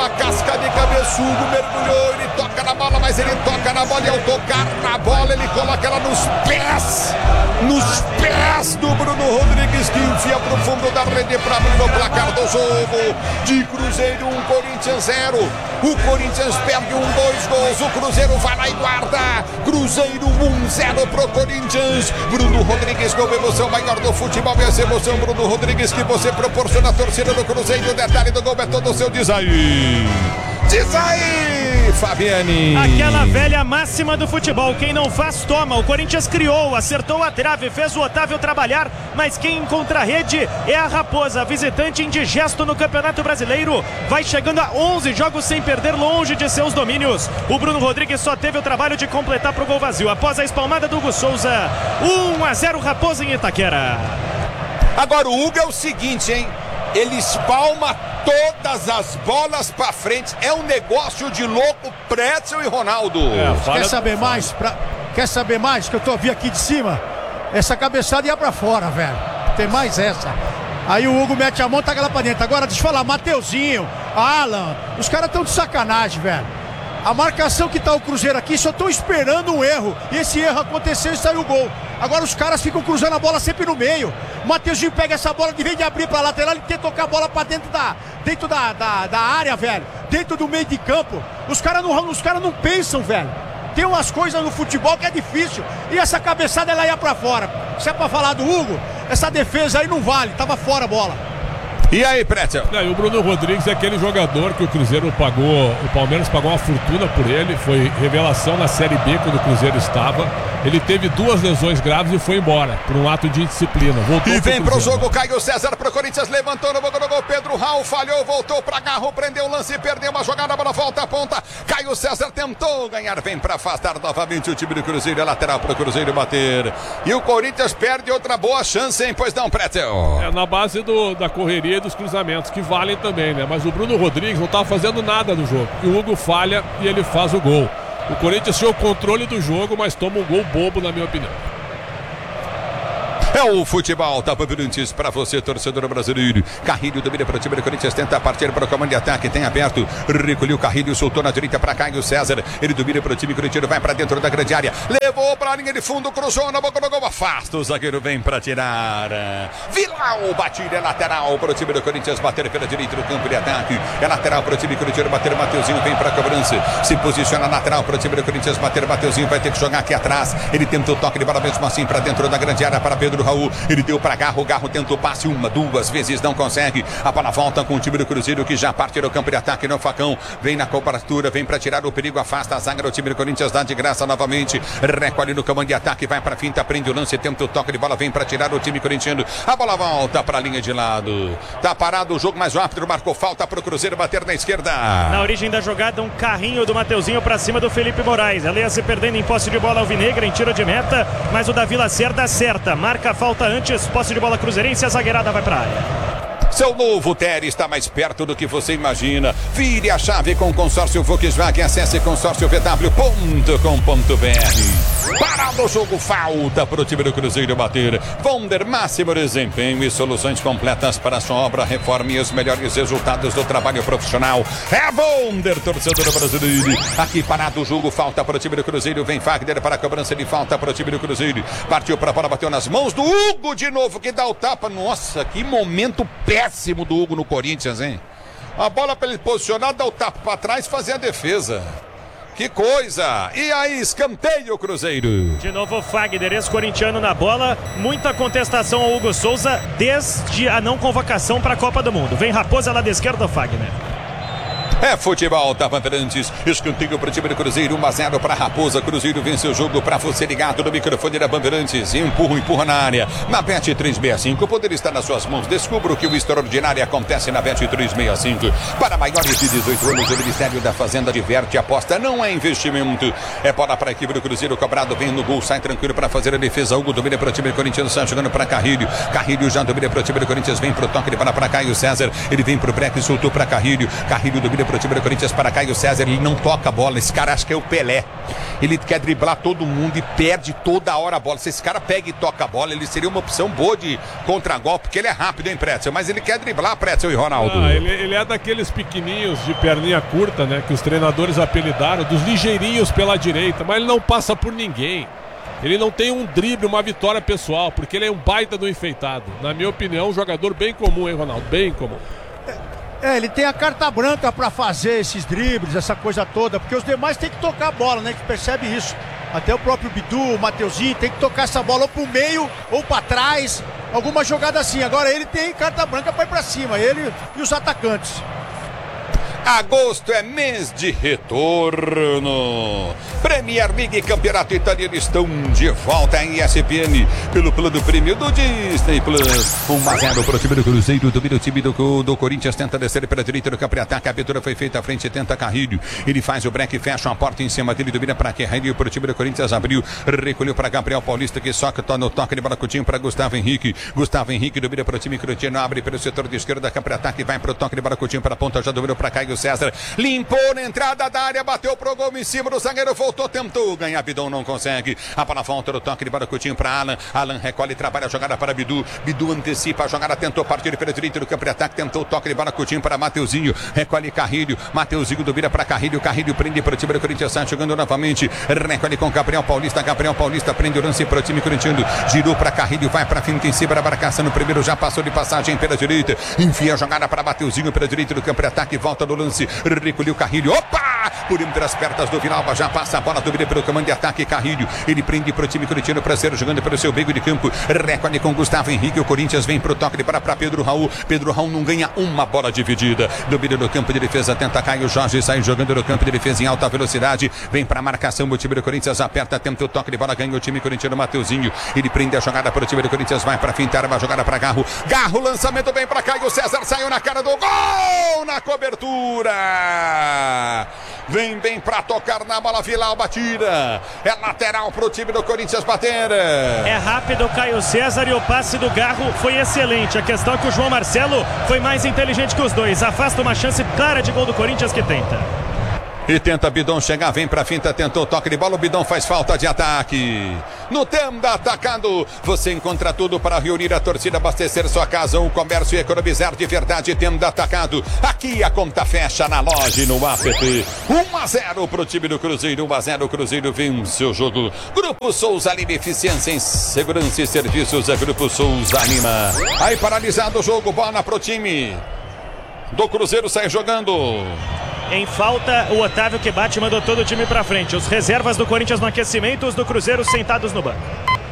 uma casca de cabeça, Hugo mergulhou, ele toca na bola, mas ele toca na bola e ao tocar na bola ele coloca ela nos pés do Bruno Rodrigues, que enfia pro fundo da rede para abrir o placar do jogo. De Cruzeiro 1, Corinthians 0. O Corinthians perde 2 gols, o Cruzeiro vai lá e guarda. Cruzeiro 1-0 pro Corinthians. Bruno Rodrigues com emoção maior do futebol, essa emoção Bruno Rodrigues que você proporciona a torcida do Cruzeiro. O detalhe do gol é todo o seu. Diz aí, Fabiane. Aquela velha máxima do futebol, quem não faz, toma. O Corinthians criou, acertou a trave, fez o Otávio trabalhar, mas quem encontra a rede é a Raposa, visitante indigesto no Campeonato Brasileiro. Vai chegando a 11 jogos sem perder, longe de seus domínios. O Bruno Rodrigues só teve o trabalho de completar pro gol vazio, após a espalmada do Hugo Souza. 1-0 Raposa em Itaquera. Agora o Hugo é o seguinte, hein? Ele espalma todas as bolas pra frente. É um negócio de louco, Pretzel e Ronaldo. Quer saber mais? Que eu tô vendo aqui de cima. Essa cabeçada ia pra fora, velho. Tem mais essa. Aí o Hugo mete a mão e taca lá pra dentro. Agora deixa eu falar, Mateuzinho, Alan, os caras tão de sacanagem, velho. A marcação que tá o Cruzeiro aqui, só tô esperando um erro. E esse erro aconteceu e saiu o gol. Agora os caras ficam cruzando a bola sempre no meio. O Mateuzinho pega essa bola, de vez de abrir pra lateral, ele quer tocar a bola pra dentro da área, velho. Dentro do meio de campo. Os caras não pensam, velho. Tem umas coisas no futebol que é difícil. E essa cabeçada, ela ia pra fora. Se é pra falar do Hugo, essa defesa aí não vale. Tava fora a bola. E aí, Pretzel? E o Bruno Rodrigues é aquele jogador que o Cruzeiro pagou, o Palmeiras pagou uma fortuna por ele, foi revelação na Série B quando o Cruzeiro estava. Ele teve 2 lesões graves e foi embora por um ato de indisciplina. Voltou e vem pro jogo, Caio César pro Corinthians, levantou no gol, Pedro Raul falhou, voltou pra Garro, prendeu o lance, perdeu uma jogada, bola volta a ponta. Caio César tentou ganhar, vem pra afastar novamente o time do Cruzeiro, é lateral pro Cruzeiro bater. E o Corinthians perde outra boa chance, hein? Pois não, Pretzel? Na base da correria e dos cruzamentos, que valem também, né? Mas o Bruno Rodrigues não tava fazendo nada no jogo. E o Hugo falha e ele faz o gol. O Corinthians tinha o controle do jogo, mas toma um gol bobo, na minha opinião. É o futebol, tá Bandeirantes para você, torcedor brasileiro. Carrilho domina para o time do Corinthians, tenta partir para o comando de ataque, tem aberto, recolheu o Carrilho, soltou na direita para Caio César. Ele domina para o time corintiano, vai para dentro da grande área, levou para a linha de fundo, cruzou na boca do gol, afasta, o zagueiro vem para tirar. Vilau, batida, é lateral para o time do Corinthians, bater pela direita do campo de ataque, é lateral para o time corintiano, bater, Mateuzinho vem para a cobrança, se posiciona lateral para o time do Corinthians, bater, Mateuzinho vai ter que jogar aqui atrás, ele tenta o toque de bola mesmo assim para dentro da grande área para Pedro Raul, ele deu para Garro, Garro tentou passe 1, 2 vezes, não consegue, a bola volta com o time do Cruzeiro que já parte do campo de ataque no facão, vem na cobertura, vem para tirar o perigo, afasta a zaga do time do Corinthians, dá de graça novamente, recolhe no comando de ataque, vai para finta, prende o lance, tenta o toque de bola, vem para tirar o time corintiano, a bola volta para a linha de lado, tá parado o jogo mais rápido, marcou falta para o Cruzeiro bater na esquerda. Na origem da jogada, um carrinho do Mateuzinho para cima do Felipe Moraes, ali ia se perdendo em posse de bola alvinegra, em tiro de meta, mas o Davi Lacerda acerta, marca a falta antes, posse de bola cruzeirense, a zagueirada vai para a área. Seu novo Tery está mais perto do que você imagina. Vire a chave com o consórcio Volkswagen. Acesse consórciovw.com.br. Parado o jogo, falta para o time do Cruzeiro bater. Wonder, máximo desempenho e soluções completas para a sua obra, reforma e os melhores resultados do trabalho profissional. É Wonder, torcedor brasileiro. Aqui parado o jogo, falta para o time do Cruzeiro. Vem Fagner para a cobrança de falta para o time do Cruzeiro. Partiu para a bola, bateu nas mãos do Hugo de novo, que dá o tapa. Nossa, que momento péssimo do Hugo no Corinthians, hein? A bola para ele posicionar, dá o tapa para trás, fazer a defesa. Que coisa! E aí, escanteio, Cruzeiro. De novo, Fagner, ex-corintiano na bola. Muita contestação ao Hugo Souza desde a não convocação para a Copa do Mundo. Vem Raposa lá da esquerda, Fagner. É futebol, tá Bandeirantes. Escanteio para o time do Cruzeiro, 1-0 para Raposa. Cruzeiro vence o jogo para você ligado no microfone da Bandeirantes. Empurra na área. Na Bet365, o poder está nas suas mãos. Descubra o que o extraordinário acontece na Bet365. Para maiores de 18 anos, o Ministério da Fazenda diverte, aposta, não é investimento. É bola para a equipe do Cruzeiro, cobrado, vem no gol, sai tranquilo para fazer a defesa. Hugo domina para o time do Corinthians, sai jogando para Carrilho. Carrilho já domina para o time do Corinthians, vem para o toque de bola para Caio César. Ele vem para o break, soltou para Carrilho. Carrilho domina domínio pro time do Corinthians para Caio César. Ele não toca a bola. Esse cara acha que é o Pelé. Ele quer driblar todo mundo e perde toda hora a bola. Se esse cara pega e toca a bola, ele seria uma opção boa de contragolpe, porque ele é rápido, hein, Pretzel? Mas ele quer driblar, Pretzel e Ronaldo. Ele é daqueles pequenininhos de perninha curta, né? Que os treinadores apelidaram, dos ligeirinhos pela direita, mas ele não passa por ninguém. Ele não tem um drible, uma vitória pessoal, porque ele é um baita do enfeitado. Na minha opinião, um jogador bem comum, hein, Ronaldo? Bem comum. Ele tem a carta branca pra fazer esses dribles, essa coisa toda, porque os demais tem que tocar a bola, né? A gente percebe isso. Até o próprio Bidu, o Mateuzinho, tem que tocar essa bola ou pro meio ou pra trás, alguma jogada assim. Agora ele tem carta branca pra ir pra cima, ele e os atacantes. Agosto é mês de retorno. Premier League e Campeonato Italiano estão de volta em ESPN pelo plano prêmio do Disney Plus. 1-0 para o time do Cruzeiro. Domina o time do Corinthians. Tenta descer para a direita do campo de ataque. A abertura foi feita à frente. Tenta Carrilho. Ele faz o break, fecha a porta em cima dele. Domina para Carrilho para o time do Corinthians. Abriu, recolheu para Gabriel Paulista, que só que tá no toque de bola Coutinho para Gustavo Henrique. Gustavo Henrique domina para o time Crotino. Abre pelo setor de esquerda. Campo de ataque. Vai para o toque de bola Coutinho para a ponta. Já dominou para Caio César, limpou na entrada da área, bateu pro gol em cima do zagueiro, voltou, tentou ganhar, Bidon não consegue, a bola volta no toque de bola Coutinho para Alan, Alan recolhe, trabalha a jogada para Bidu, Bidu antecipa a jogada, tentou partir pela direita do campo de ataque, tentou o toque de bola Coutinho para Mateuzinho, recolhe Carrilho, Mateuzinho domina para Carrilho, Carrilho prende para o time do Corinthians, sai jogando novamente, recolhe com Gabriel Paulista prende o lance para o time corintiano, girou para Carrilho, vai para finta em cima da marcação, no primeiro já passou de passagem pela direita, enfia a jogada para Mateuzinho pela direita do campo de ataque, volta no lance, recolheu Carrilho, opa! Por entre as pernas do Villalba, já passa a bola, domina pelo comando de ataque, Carrilho, ele prende para o time corintiano, prazer jogando pelo seu meio de campo, recolhe com Gustavo Henrique, o Corinthians vem pro toque de para Pedro Raul não ganha uma bola dividida, domina no campo de defesa, tenta Caio Jorge, sai jogando no campo de defesa em alta velocidade, vem para a marcação, o time do Corinthians aperta, tenta o toque de bola, ganha o time corintiano, Mateuzinho, ele prende a jogada para o time do Corinthians, vai para fintar, uma jogada para Garro, lançamento bem para Caio César, saiu na cara do gol, na cobertura, vem bem pra tocar na bola, Villalba tira, é lateral pro time do Corinthians bater. É rápido o Caio César e o passe do Garro foi excelente, a questão é que o João Marcelo foi mais inteligente que os dois, afasta uma chance clara de gol do Corinthians que tenta. E tenta Bidon chegar, vem pra finta, tentou toque de bola, o Bidon faz falta de ataque. No Tenda Atacado, você encontra tudo para reunir a torcida, abastecer sua casa, um comércio e economizar de verdade. Tenda Atacado, aqui a conta fecha na loja e no app. 1-0 pro time do Cruzeiro, 1-0 o Cruzeiro vence o jogo. Grupo Souza Anima, eficiência em segurança e serviços, é Grupo Souza Anima. Aí paralisado o jogo, bola pro time do Cruzeiro, sai jogando. Em falta, o Otávio que bate mandou todo o time pra frente. Os reservas do Corinthians no aquecimento, os do Cruzeiro sentados no banco.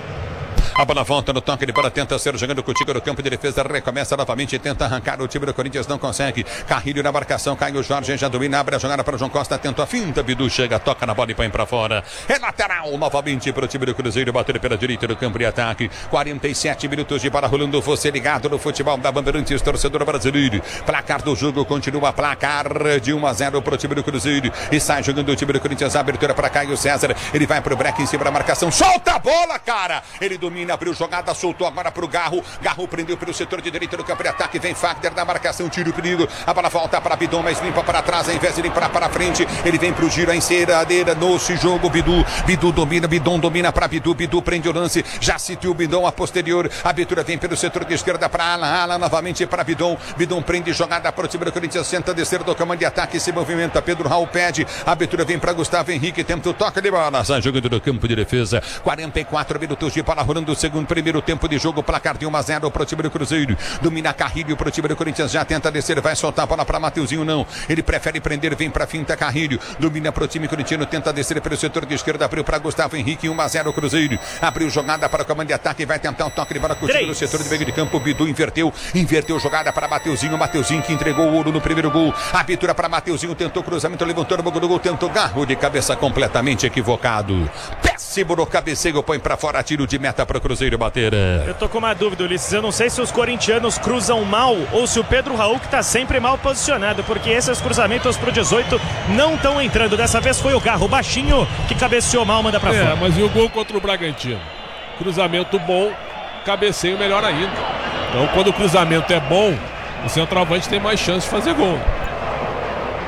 A bola volta no toque de bola, tenta ser jogando contigo no campo de defesa, recomeça novamente, tenta arrancar, o time do Corinthians não consegue. Carrilho na marcação, Caio Jorge já domina, abre a jogada para o João Costa, tenta a finta, Bidu chega, toca na bola e põe para fora. É lateral novamente para o time do Cruzeiro, bater pela direita do campo de ataque. 47 minutos de bola rolando, você ligado no futebol da Bandeirantes, torcedor brasileiro. Placar do jogo continua, placar de 1-0 para o time do Cruzeiro. E sai jogando o time do Corinthians, abertura para Caio César, ele vai pro break em cima da marcação, solta a bola, cara! Ele domina, abriu jogada, soltou agora pro Garro, Garro prendeu pelo setor de direita do campo de ataque, vem Fagner na marcação, tira o perigo, a bola volta para Bidon, mas limpa para trás, ao invés de limpar para frente, ele vem pro giro, a enceradeira no jogo, Bidu domina, Bidon domina para Bidu prende o lance, já sentiu o Bidon a posterior, a abertura vem pelo setor de esquerda para Alan novamente para Bidon prende jogada para o time do Corinthians, senta descer do comando de ataque, se movimenta, Pedro Raul pede, a abertura vem para Gustavo Henrique, tenta o toque de bola, sai jogando no campo de defesa, 44 minutos de bola rolando o segundo primeiro tempo de jogo, placar de 1-0 para o time do Cruzeiro, domina Carrilho para o time do Corinthians, já tenta descer, vai soltar a bola para Mateuzinho, não, ele prefere prender, vem para finta, Carrilho, domina para o time corintiano, tenta descer pelo setor de esquerda, abriu para Gustavo Henrique, 1-0 Cruzeiro, abriu jogada para o comando de ataque, vai tentar um toque de bola com o time no setor de meio de campo, Bidu inverteu jogada para Mateuzinho que entregou o ouro no primeiro gol, abertura para Mateuzinho, tentou cruzamento, levantou no do gol, tentou Garro de cabeça completamente equivocado, péssimo no cabeceio, põe para fora, tiro de meta para o Cruzeiro bater. Eu tô com uma dúvida, Ulisses, eu não sei se os corintianos cruzam mal ou se o Pedro Raul que tá sempre mal posicionado, porque esses cruzamentos pro 18 não estão entrando, dessa vez foi o Garro baixinho que cabeceou mal, manda pra fora. Mas e o gol contra o Bragantino? Cruzamento bom, cabeceio melhor ainda. Então quando o cruzamento é bom, o centroavante tem mais chance de fazer gol.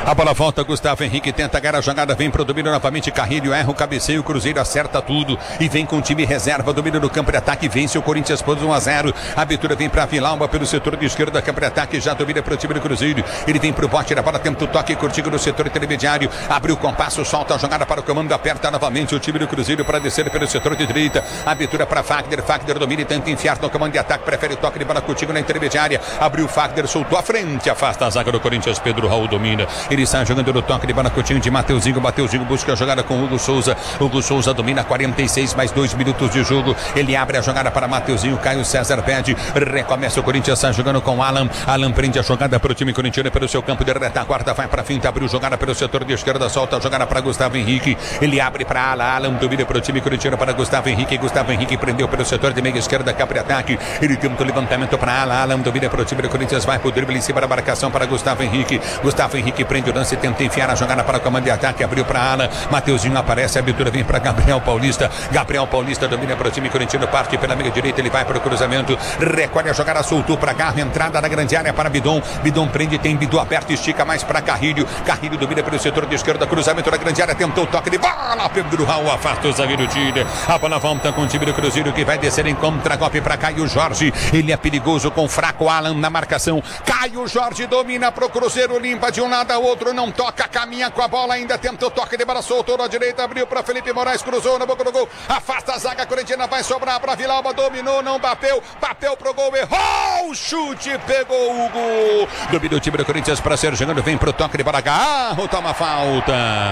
A bola volta, Gustavo Henrique tenta ganhar a jogada, vem pro domínio novamente, Carrilho erra o cabeceio, o Cruzeiro acerta tudo e vem com o time reserva, domínio do campo de ataque, vence o Corinthians por 1-0. A abertura vem pra Vilalba pelo setor de esquerda, campo de ataque, já domina pro time do Cruzeiro. Ele vem pro bote da bola, tenta o toque curtido no setor intermediário, abriu o compasso, solta a jogada para o comando, aperta novamente o time do Cruzeiro para descer pelo setor de direita. Abertura para Fagner domina e tenta enfiar no comando de ataque, prefere o toque de bola contigo na intermediária. Abriu o Fagner, soltou a frente, afasta a zaga do Corinthians, Pedro Raul domina. Ele está jogando no toque de bola contigo de Mateuzinho busca a jogada com Hugo Souza domina, 46 mais 2 minutos de jogo. Ele abre a jogada para Mateuzinho, Caio César pede, recomeça o Corinthians, está jogando com Alan prende a jogada para o time corintiano pelo seu campo de retaguarda, vai para finta, abriu jogada pelo setor de esquerda, solta a jogada para Gustavo Henrique, ele abre para Alan domina para o time corintiano para Gustavo Henrique prendeu pelo setor de meia esquerda, campo de ataque, ele tenta o levantamento para Alan domina para o time do Corinthians, vai para o drible em cima da marcação para Gustavo Henrique prende o lance, tenta enfiar a jogada para o comando de ataque, abriu para Alan, Mateuzinho aparece, a abertura vem para Gabriel Paulista domina para o time corintiano, parte pela meia direita, ele vai para o cruzamento, recolhe a jogada, soltou para Garro, entrada na grande área para Bidon prende, tem Bidu aberto, estica mais para Carrilho domina pelo setor de esquerda, cruzamento na grande área, tentou o toque de bola, Pedro Raul afasta o zagueiro Tide, a bola volta com o time do Cruzeiro que vai descer em contra-golpe para Caio Jorge, ele é perigoso com o fraco Alan na marcação, Caio Jorge domina pro Cruzeiro, limpa de um lado ao outro, não toca, caminha com a bola, ainda tenta o toque de bola, soltou na direita, abriu para Felipe Moraes, cruzou na boca do gol, afasta a zaga corintiana, vai sobrar para Vilalba, dominou, não bateu pro gol, errou o chute, pegou o Hugo, domina o time do Corinthians para ser jogando, vem pro toque de bola, Garro, toma falta,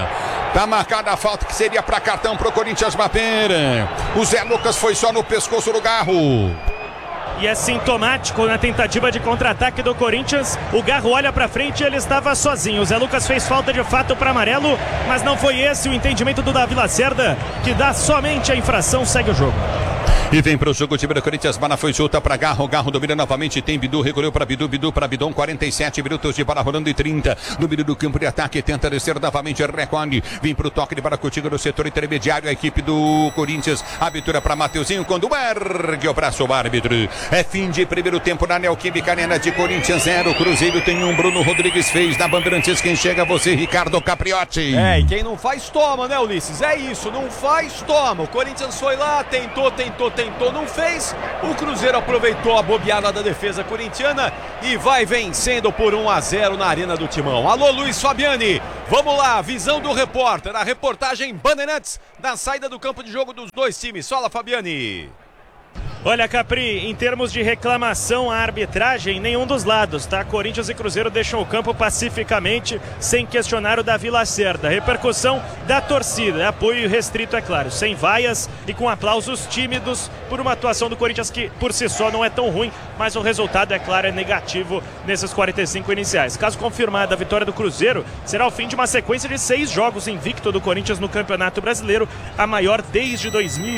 tá marcada a falta que seria para cartão pro Corinthians bater, o Zé Lucas foi só no pescoço do Garro. E é sintomático na tentativa de contra-ataque do Corinthians. O Garro olha pra frente e ele estava sozinho. O Zé Lucas fez falta de fato para amarelo, mas não foi esse o entendimento do Davi Lacerda, que dá somente a infração, segue o jogo. E vem para o jogo o time do Corinthians, bola foi solta para Garro domina novamente, tem Bidu, recolheu para Bidu para Bidon, 47 minutos de bola rolando e 30, domínio do campo de ataque, tenta descer novamente, recolhe, vem para o toque de bola contigo no setor intermediário, a equipe do Corinthians, abertura para Mateuzinho, quando ergue o braço o árbitro, é fim de primeiro tempo na Neoquímica Arena de Corinthians 0, Cruzeiro tem um, Bruno Rodrigues fez, na Bandeirantes quem chega você, Ricardo Capriotti. E quem não faz toma, né, Ulisses? É isso, não faz toma, o Corinthians foi lá, tentou, não fez, o Cruzeiro aproveitou a bobeada da defesa corintiana e vai vencendo por 1-0 na Arena do Timão. Alô, Luiz Fabiani, vamos lá, visão do repórter, a reportagem Bandeirantes da saída do campo de jogo dos dois times. Fala, Fabiani. Olha, Capri, em termos de reclamação à arbitragem, nenhum dos lados, tá? Corinthians e Cruzeiro deixam o campo pacificamente, sem questionar o Davi Lacerda. Repercussão da torcida, apoio restrito, é claro, sem vaias e com aplausos tímidos por uma atuação do Corinthians que, por si só, não é tão ruim, mas o resultado, é claro, é negativo nesses 45 iniciais. Caso confirmada a vitória do Cruzeiro, será o fim de uma sequência de 6 jogos invicto do Corinthians no Campeonato Brasileiro, a maior desde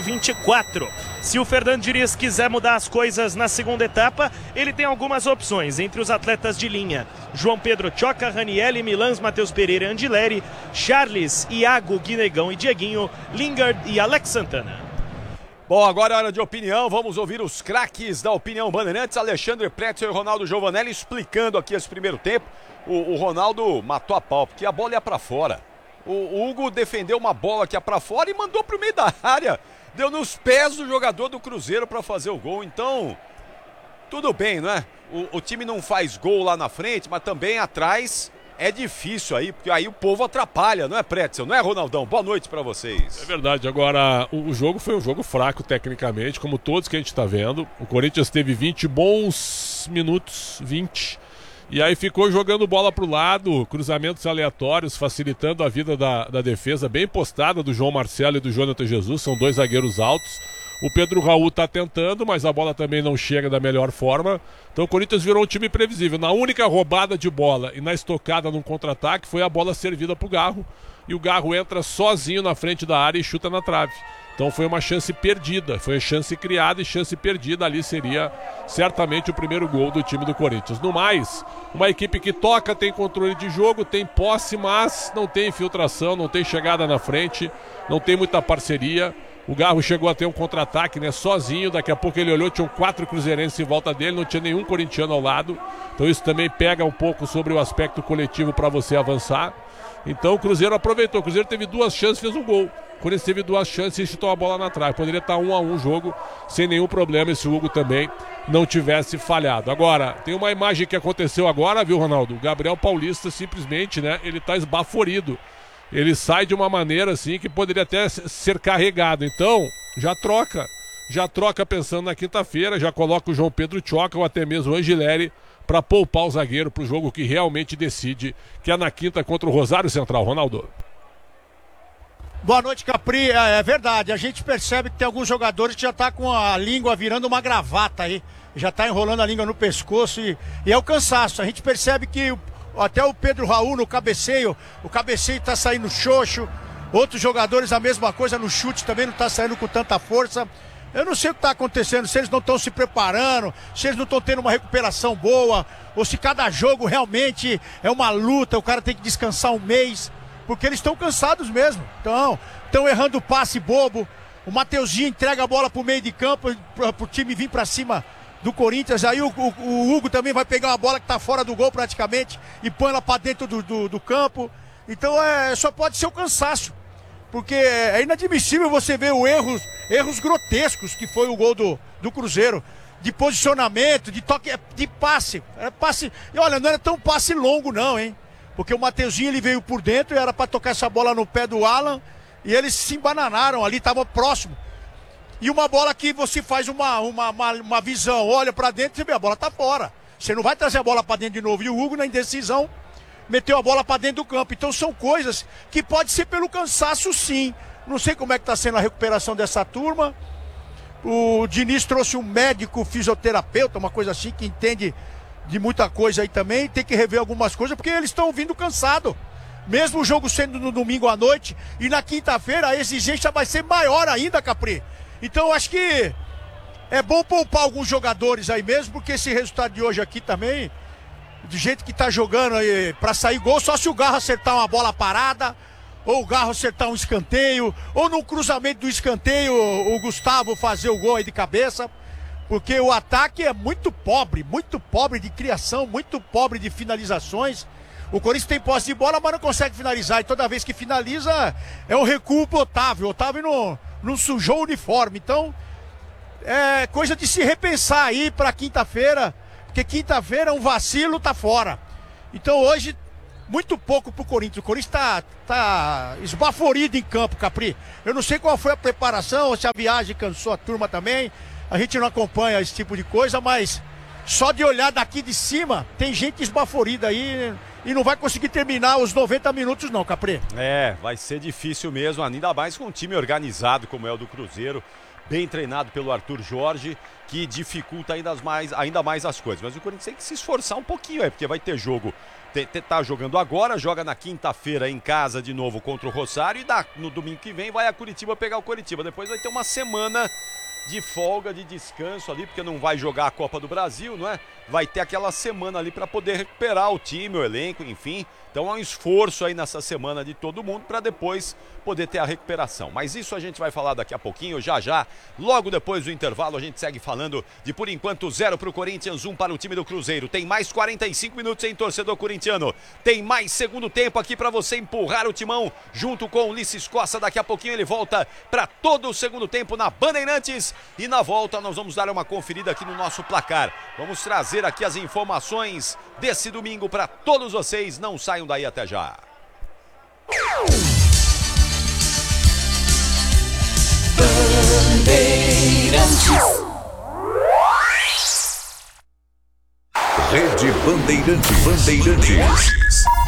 2024. Se o Fernando Diniz quiser mudar as coisas na segunda etapa, ele tem algumas opções entre os atletas de linha: João Pedro Choca, Ranieri, Milans, Matheus Pereira, Andileri, Charles, Iago, Guinegão e Dieguinho, Lingard e Alex Santana. Bom, agora é hora de opinião, vamos ouvir os craques da opinião Bandeirantes, Alexandre Pretzel e Ronaldo Giovanelli explicando aqui esse primeiro tempo. O Ronaldo matou a pau, porque a bola ia pra fora. O Hugo defendeu uma bola que ia pra fora e mandou pro meio da área. Deu nos pés do jogador do Cruzeiro para fazer o gol, então tudo bem, não é? O time não faz gol lá na frente, mas também atrás é difícil aí, porque aí o povo atrapalha, não é, Pretzel? Não é, Ronaldão? Boa noite para vocês. É verdade, agora o jogo foi um jogo fraco tecnicamente, como todos que a gente está vendo. O Corinthians teve 20 bons minutos, 20. E aí ficou jogando bola pro lado, cruzamentos aleatórios, facilitando a vida da defesa, bem postada do João Marcelo e do Jonathan Jesus, são dois zagueiros altos. O Pedro Raul tá tentando, mas a bola também não chega da melhor forma. Então o Corinthians virou um time previsível. Na única roubada de bola e na estocada num contra-ataque foi a bola servida pro Garro. E o Garro entra sozinho na frente da área e chuta na trave. Então foi uma chance perdida, foi chance criada e chance perdida. Ali seria certamente o primeiro gol do time do Corinthians. No mais, uma equipe que toca, tem controle de jogo, tem posse, mas não tem infiltração, não tem chegada na frente, não tem muita parceria. O Garro chegou a ter um contra-ataque, né, sozinho. Daqui a pouco ele olhou, tinham 4 cruzeirenses em volta dele, não tinha nenhum corintiano ao lado. Então isso também pega um pouco sobre o aspecto coletivo para você avançar. Então o Cruzeiro aproveitou. O Cruzeiro teve 2 chances, fez um gol. O Corinthians teve 2 chances e chutou a bola na trave. Poderia estar 1-1 o jogo sem nenhum problema se o Hugo também não tivesse falhado. Agora, tem uma imagem que aconteceu agora, viu, Ronaldo? O Gabriel Paulista simplesmente, né, ele tá esbaforido. Ele sai de uma maneira assim que poderia até ser carregado. Então, já troca pensando na quinta-feira, já coloca o João Pedro Tchoca ou até mesmo o Angileri para poupar o zagueiro para o jogo que realmente decide, que é na quinta contra o Rosário Central. Ronaldo. Boa noite, Capri. É verdade, a gente percebe que tem alguns jogadores que já tá com a língua virando uma gravata aí, já tá enrolando a língua no pescoço e é o cansaço. A gente percebe que até o Pedro Raul no cabeceio, o cabeceio tá saindo xoxo, outros jogadores a mesma coisa no chute também não tá saindo com tanta força. Eu não sei o que tá acontecendo, se eles não estão se preparando, se eles não estão tendo uma recuperação boa, ou se cada jogo realmente é uma luta, o cara tem que descansar um mês, porque eles estão cansados mesmo. Estão errando passe bobo. O Mateuzinho entrega a bola pro meio de campo, pro time vir pra cima do Corinthians. Aí o Hugo também vai pegar uma bola que tá fora do gol praticamente e põe ela pra dentro do campo. Então só pode ser o cansaço, porque é inadmissível você ver erros grotescos que foi o gol do Cruzeiro, de posicionamento, de toque, de passe. E olha, não era tão passe longo não, hein? Porque o Mateuzinho ele veio por dentro e era para tocar essa bola no pé do Alan e eles se embananaram ali, tava próximo. E uma bola que você faz uma visão, olha para dentro e você vê, a bola tá fora. Você não vai trazer a bola para dentro de novo. E o Hugo, na indecisão, meteu a bola para dentro do campo. Então são coisas que pode ser pelo cansaço, sim. Não sei como é que tá sendo a recuperação dessa turma. O Diniz trouxe um médico fisioterapeuta, uma coisa assim, que entende de muita coisa aí também. Tem que rever algumas coisas, porque eles estão vindo cansados. Mesmo o jogo sendo no domingo à noite, e na quinta-feira a exigência vai ser maior ainda, Capri. Então eu acho que é bom poupar alguns jogadores aí mesmo, porque esse resultado de hoje aqui também, do jeito que tá jogando aí pra sair gol, só se o Garro acertar uma bola parada, ou o Garro acertar um escanteio, ou no cruzamento do escanteio o Gustavo fazer o gol aí de cabeça, porque o ataque é muito pobre de criação, muito pobre de finalizações. O Corinthians tem posse de bola, mas não consegue finalizar, e toda vez que finaliza é um recuo pro Otávio. O Otávio não sujou o uniforme, então é coisa de se repensar aí pra quinta-feira, porque quinta-feira um vacilo tá fora. Então hoje, muito pouco pro Corinthians. O Corinthians tá esbaforido em campo, Capri. Eu não sei qual foi a preparação, se a viagem cansou a turma também. A gente não acompanha esse tipo de coisa, mas só de olhar daqui de cima, tem gente esbaforida aí e não vai conseguir terminar os 90 minutos não, Capri. Vai ser difícil mesmo, ainda mais com um time organizado como é o do Cruzeiro, bem treinado pelo Arthur Jorge, que dificulta ainda mais as coisas. Mas o Corinthians tem que se esforçar um pouquinho, porque vai ter jogo, tá jogando agora, joga na quinta-feira em casa de novo contra o Rosário e no domingo que vem vai a Curitiba pegar o Curitiba. Depois vai ter uma semana de folga, de descanso ali, porque não vai jogar a Copa do Brasil, não é? Vai ter aquela semana ali para poder recuperar o time, o elenco, enfim. Então é um esforço aí nessa semana de todo mundo para depois poder ter a recuperação. Mas isso a gente vai falar daqui a pouquinho, já. Logo depois do intervalo a gente segue falando de, por enquanto, 0 para o Corinthians, 1 para o time do Cruzeiro. Tem mais 45 minutos em torcedor corintiano. Tem mais segundo tempo aqui para você empurrar o timão junto com o Ulisses Costa. Daqui a pouquinho ele volta para todo o segundo tempo na Bandeirantes. E na volta nós vamos dar uma conferida aqui no nosso placar. Vamos trazer aqui as informações desse domingo para todos vocês. Não saiam daí, até já. Rede Bandeirantes.